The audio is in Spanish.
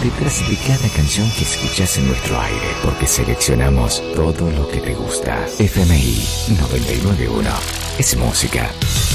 detrás de cada canción que escuchas en nuestro aire, porque seleccionamos todo lo que te gusta. FMI 991 es música.